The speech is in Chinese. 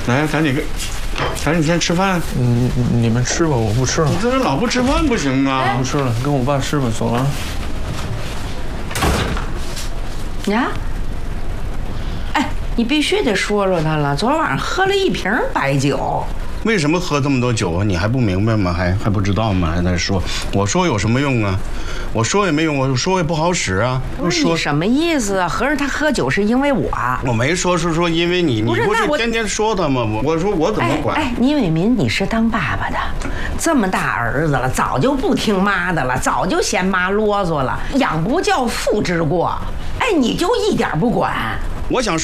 来，赶紧先吃饭。 你们吃吧，我不吃了。 你这人老不吃饭不行啊！ 不吃了，跟我爸吃吧，走了。 呀，哎，你必须得说说他了。昨晚上喝了1瓶白酒。 为什么喝这么多酒啊？你还不明白吗？还不知道吗？还在说，我说有什么用啊？我说也没用，我说也不好使啊。 不是你什么意思啊？合着他喝酒是因为我？ 我没说，是说因为你，你不是天天说他吗？我说我怎么管？ 哎，倪伟民，你是当爸爸的，这么大儿子了，早就不听妈的了，早就嫌妈啰嗦了，养不教父之过。哎，你就一点不管。 我想。